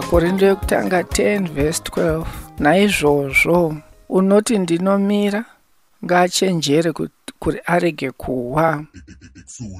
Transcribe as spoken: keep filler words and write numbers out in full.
Korinto yekutanga ten verse twelve. Naizvozvo unoti ndinomira ngaachenjere kuti arege kuwa.